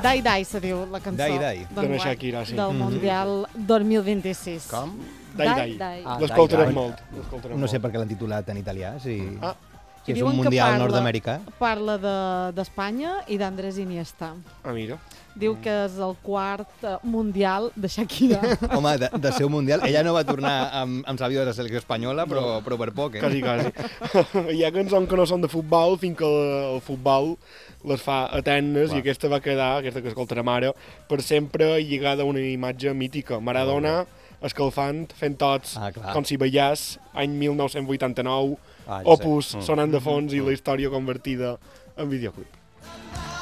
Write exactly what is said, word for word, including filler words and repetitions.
Dai Dai se diu la cançó. Dai Dai. d'enguany, De la Shakira, sí. Del Mundial dos mil vint-i-sis. Com? Dai Dai. Ah, L'escoltarem Dai Dai. molt. l'escoltarem No sé molt. per què l'han titulat en italià, si, Ah. si és Diuen un que mundial parla- nord-americà. Parla de- d'Espanya i d'Andrés Iniesta. Ah, mira. Diu que és el quart eh, mundial de Shakira. Home, de, de ser un mundial, ella no va tornar amb, amb sàvio de la selecció espanyola, però, però per poc, eh? Quasi, quasi. Hi ha cançons que no són de futbol, fins que el, el futbol les fa eternes, Clar. i aquesta va quedar, aquesta que escoltarem ara, per sempre lligada a una imatge mítica. Maradona escalfant, fent tots Ah, clar. com si veiés, any mil nou-cents vuitanta-nou, Ah, jo sé. Opus sonant de fons i la història convertida en videoclip.